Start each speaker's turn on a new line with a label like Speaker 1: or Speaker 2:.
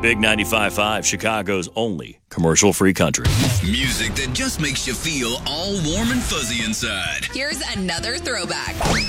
Speaker 1: Big 95.5, Chicago's only commercial-free country.
Speaker 2: Music that just makes you feel all warm and fuzzy inside.
Speaker 3: Here's another throwback.